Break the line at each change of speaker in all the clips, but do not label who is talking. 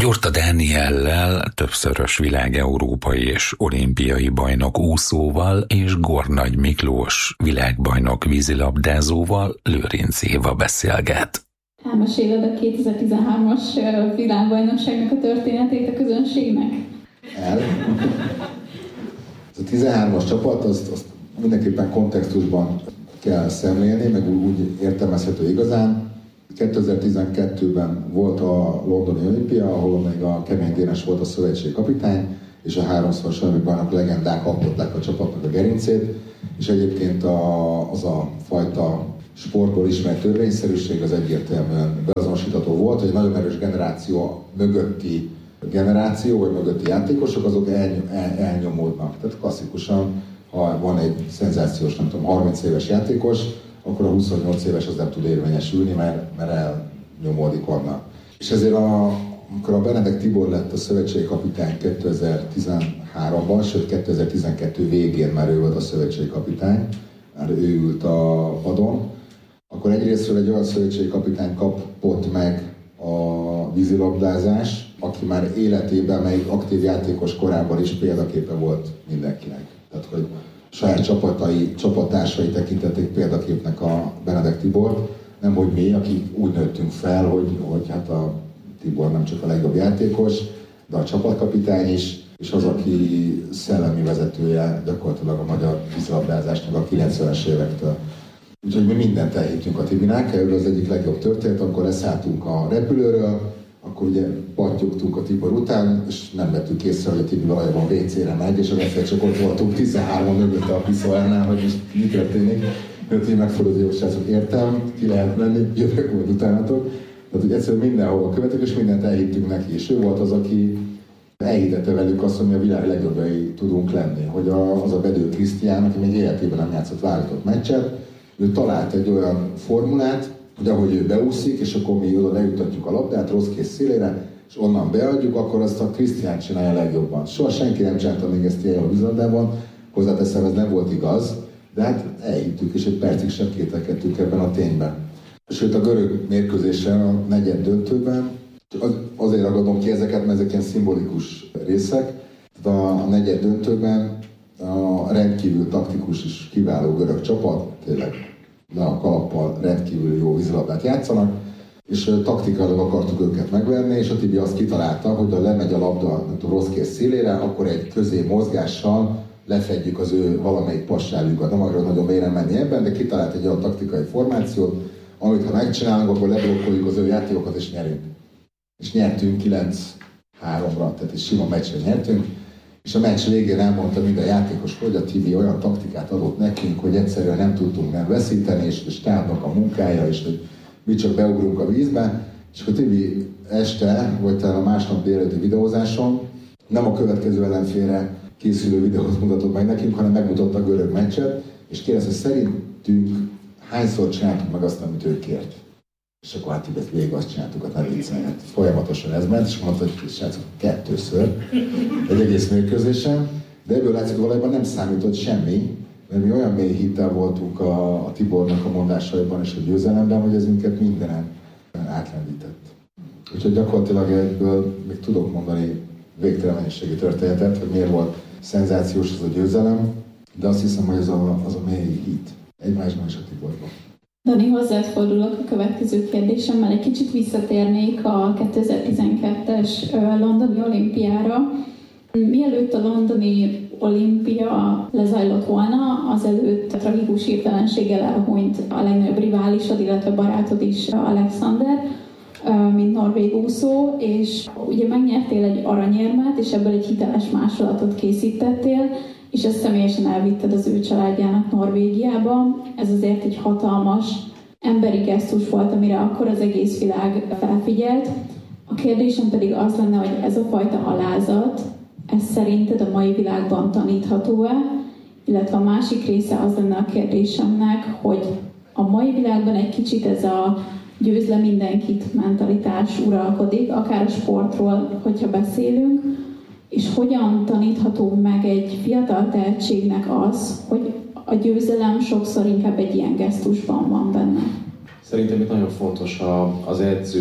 Jurta Dániellel, többszörös világ-európai és olimpiai bajnok úszóval, és Gornagy Miklós világbajnok vízilabdázóval Lőrinc Éva beszélget.
Elmeséled a 2013-as világbajnokságnak a történetét a közönségnek?
Ez a 13-as csapat, azt mindenképpen kontextusban kell szemlélni, meg úgy értelmezhető igazán. 2012-ben volt a londoni olimpia, ahol még a Kemény Dénes volt a szövetségi kapitány, és a háromszoros olimpiai bajnok legendák alkották a csapatnak a gerincét, és egyébként az a fajta sportból ismert törvényszerűség az egyértelműen beazonosítható volt, hogy egy nagyon erős generáció mögötti vagy mögötti játékosok, azok elnyomódnak. Tehát klasszikusan, ha van egy szenzációs, 30 éves játékos, akkor a 28 éves az nem tud érvényesülni, mert elnyomódik onnan. És ezért amikor a Benedek Tibor lett a szövetségi kapitány 2013-ban, sőt 2012 végén már ő volt a szövetségi kapitány, már ő ült a padon, akkor egyrésztről egy olyan szövetségi kapitány kapott meg a vízilabdázás, aki már életében, melyik aktív játékos korában is példaképe volt mindenkinek. Tehát, hogy saját csapattársai tekintették példaképnek a Benedek Tibort, nem hogy mi, akik úgy nőttünk fel, hogy hát a Tibor nem csak a legjobb játékos, de a csapatkapitány is, és az, aki szellemi vezetője gyakorlatilag a magyar vízilabdázásnak a 90-es évektől. Úgyhogy mi mindent elhittünk a Tibinek, erről az egyik legjobb történet, amikor leszálltunk a repülőről, akkor ugye pattyogtunk a Tibor után, és nem vettük észre, hogy a Tibi valójában WC-re megy, és egyszer csak ott voltunk 13-on mögötte a piszoárnál, hogy most mi történik. Mert így megfordult, hogy srácok, értem, ki lehet menni, jövök majd utánatok. Tehát, hogy egyszerűen mindenhol követünk, és mindent elhittünk neki. És ő volt az, aki elhittette velük azt, hogy mi a világ legjobbjai tudunk lenni. Hogy az a Bedő Krisztián, aki még életében nem játszott válogatott meccset, ő talált egy olyan formulát, hogy ahogy ő beúszik, és akkor mi oda lejutatjuk a labdát rossz kész szélére, és onnan beadjuk, akkor azt a Krisztián csinálja legjobban. Soha senki nem csinálta még ezt ilyen a vízilabdában, hozzáteszem, ez nem volt igaz, de hát elhittük, és egy percig sem kételkedtünk ebben a tényben. Sőt, a görög mérkőzésen, a negyed döntőben, azért ragadom ki ezeket, mert ezek ilyen szimbolikus részek. A negyed döntőben a rendkívül taktikus és kiváló görög csapat, tényleg le a kalappal rendkívül jó vízilabdát játszanak, és taktikailag akartuk őket megverni, és a Tibi azt kitalálta, hogy ha lemegy a labda a rossz kész szélére, akkor egy közé mozgással lefedjük az ő valamelyik passálukat. Nem akarok nagyon mélyen menni ebben, de kitalált egy olyan taktikai formációt, amit ha megcsinálunk, akkor leblokkoljuk az ő játékokat és nyerünk. És nyertünk 9-3-ra, tehát egy sima meccsre nyertünk, és a meccs végén elmondta minden játékos, hogy a Tibi olyan taktikát adott nekünk, hogy egyszerűen nem tudtunk nem veszíteni, és a stábnak a munkája, és hogy mi csak beugrunk a vízbe, és akkor Tibi este, vagy talán a másnap délelőtti videózáson nem a következő ellenfélre készülő videót mutatott meg nekünk, hanem megmutatta a görög meccset, és kérdezte, hogy szerintünk hányszor csináltuk meg azt, amit ő kért. És akkor hát Tibet végig azt csináltuk, hát nem viccelhet. Folyamatosan ez ment, és mondta, hogy srácok, 2-ször egy egész mérkőzésen, de ebből látszik, hogy valójában nem számított semmi, mert mi olyan mély hittel voltunk a Tibornak a mondásaiban és a győzelemben, hogy ez minket mindenen átlendített. Úgyhogy gyakorlatilag ebből még tudok mondani végtelen mennyiségű történetet, hogy miért volt szenzációs az a győzelem, de azt hiszem, hogy ez az a mély hit egymásban és a Tiborban.
Dani, hozzád fordulok a következő kérdésemmel. Egy kicsit visszatérnék a 2012-es londoni olimpiára. Mielőtt a londoni olimpia lezajlott volna, azelőtt tragikus hirtelenséggel elhunyt a legnagyobb riválisod, illetve barátod is, Alexander, mint norvég úszó, és ugye megnyertél egy aranyérmet, és ebből egy hiteles másolatot készítettél, és ezt személyesen elvitted az ő családjának Norvégiába. Ez azért egy hatalmas emberi gesztus volt, amire akkor az egész világ felfigyelt. A kérdésem pedig az lenne, hogy ez a fajta alázat, ez szerinted a mai világban tanítható-e? Illetve a másik része az lenne a kérdésemnek, hogy a mai világban egy kicsit ez a győz le mindenkit mentalitás uralkodik, akár a sportról, hogyha beszélünk, és hogyan tanítható meg egy fiatal tehetségnek az, hogy a győzelem sokszor inkább egy ilyen gesztusban van benne?
Szerintem itt nagyon fontos az edző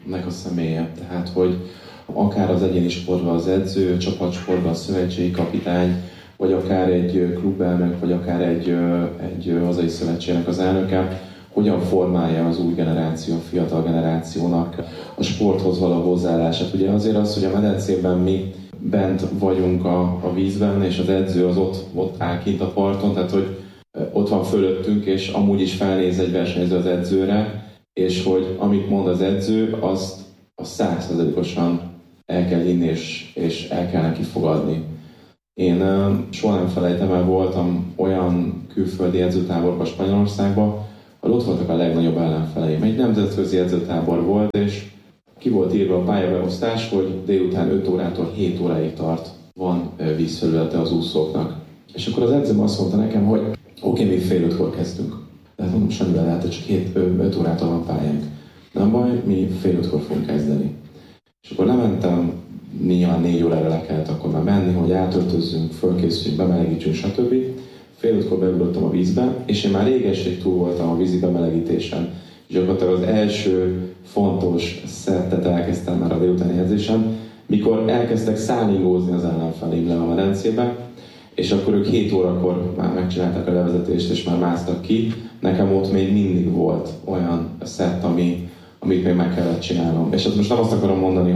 a személye. Tehát, hogy akár az egyéni sportban az edző, a csapatsportban a szövetségi kapitány, vagy akár egy klubelnök, vagy akár egy hazai szövetségnek az elnöke, hogyan formálja az új generáció, a fiatal generációnak a sporthoz való hozzáállását. Ugye azért az, hogy a medencében mi bent vagyunk a vízben, és az edző az ott áll kint a parton, tehát hogy ott van fölöttünk, és amúgy is felnéz egy versenyző az edzőre, és hogy amit mond az edző, azt 100%-osan el kell hinni, és el kell neki fogadni. Én soha nem felejtem el, voltam olyan külföldi edzőtáborban Spanyolországban, ahol ott voltak a legnagyobb ellenfeleim. Egy nemzetközi edzőtábor volt, és ki volt írva a pályabeosztás, hogy délután 5 órától 7 óráig tart, van vízfelülete az úszóknak. És akkor az edzőm azt mondta nekem, hogy oké, mi fél 5-kor kezdtünk. Tehát mondom, semmivel lehet, csak 5 órától van pályánk. Nem baj, mi fél 5-kor fogunk kezdeni. És akkor lementem, nyilván 4 órára le kellett akkor már menni, hogy átöltözzünk, fölkészüljünk, bemelegítsünk, stb. Fél 5-kor beugrottam a vízbe, és én már régeség túl voltam a vízi bemelegítésen. És gyakorlatilag az első fontos szettet elkezdtem már a délutáni edzésen, mikor elkezdtek szállingózni az ellenfelém le a medencébe, és akkor ők 7 órakor már megcsinálták a levezetést, és már másztak ki. Nekem ott még mindig volt olyan szett, amit még meg kellett csinálnom. És most nem azt akarom mondani,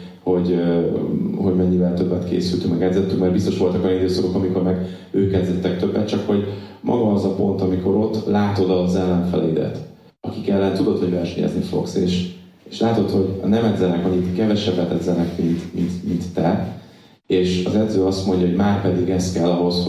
hogy mennyivel többet készültünk, meg edzettünk, mert biztos voltak olyan időszakok, amikor meg ők edzettek többet, csak hogy maga az a pont, amikor ott látod az ellenfeleidet, akik ellen tudod, hogy versenyezni fogsz, és látod, hogy nem edzenek annyit, kevesebbet edzenek, mint te, és az edző azt mondja, hogy már pedig ez kell ahhoz,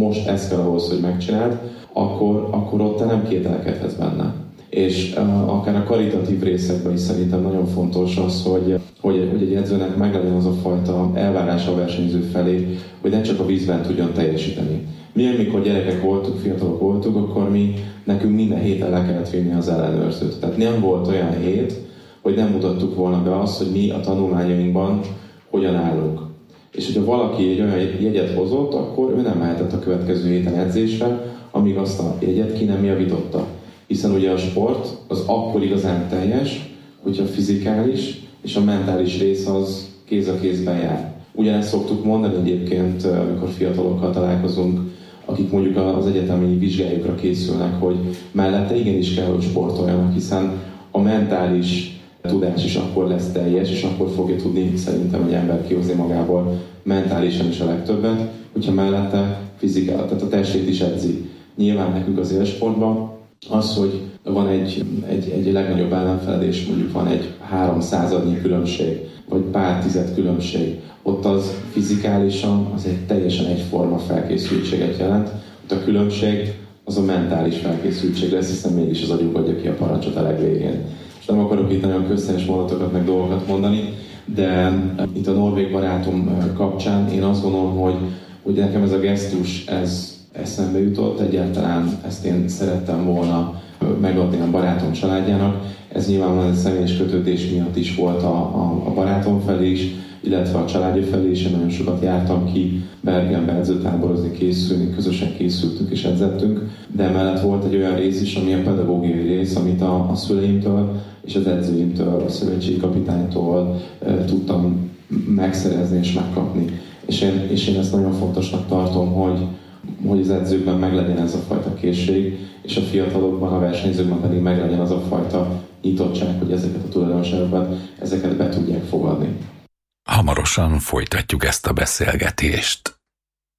hogy megcsináld, akkor ott te nem kételkedhetsz benne. És akár a karitatív részekben is szerintem nagyon fontos az, hogy egy edzőnek meglegyen az a fajta elvárása a versenyző felé, hogy ne csak a vízben tudjon teljesíteni. Mi, amikor gyerekek voltunk, fiatalok voltunk, akkor nekünk minden héten le kellett vinni az ellenőrzőt. Tehát nem volt olyan hét, hogy nem mutattuk volna be azt, hogy mi a tanulmányainkban hogyan állunk. És hogyha valaki egy olyan jegyet hozott, akkor ő nem mehetett a következő héten edzésre, amíg azt a jegyet ki nem javította. Hiszen ugye a sport az akkor igazán teljes, hogyha a fizikális és a mentális rész az kéz a kézben jár. Ugyanezt szoktuk mondani egyébként, amikor fiatalokkal találkozunk, akik mondjuk az egyetemi vizsgájukra készülnek, hogy mellette igenis kell, hogy sportoljanak, hiszen a mentális tudás is akkor lesz teljes, és akkor fogja tudni szerintem egy ember kihozni magából mentálisan is a legtöbbet, hogyha mellette fizikál, tehát a testét is edzi. Nyilván nekünk az élsportban az, hogy van egy legnagyobb ellenfeledés, mondjuk van egy 300-adnyi különbség, vagy pár tized különbség, ott az fizikálisan az egy teljesen egyforma felkészültséget jelent, ott a különbség az a mentális felkészültség lesz, hiszen mégis az agyunk adja ki a parancsot a legvégén. És nem akarok itt nagyon közszeres mondatokat meg dolgokat mondani, de itt a norvég barátom kapcsán én azt gondolom, hogy nekem ez a gesztus, ez eszembe jutott, egyáltalán ezt én szerettem volna megadni a barátom családjának. Ez nyilvánvalóan egy személyes kötődés miatt is volt a barátom felé is, illetve a családja felé is. Én nagyon sokat jártam ki Bergenbe edzőtáborozni, készülni, közösen készültünk és edzettünk, de emellett volt egy olyan rész is, ami a pedagógiai rész, amit a szüleimtől és az edzőimtől, a szövetségi kapitánytól tudtam megszerezni és megkapni. És én ezt nagyon fontosnak tartom, hogy az edzőkben meglegyen ez a fajta készség, és a fiatalokban, a versenyzőkben pedig meglegyen az a fajta nyitottság, hogy ezeket a tulajdonságokat, ezeket be tudják fogadni.
Hamarosan folytatjuk ezt a beszélgetést.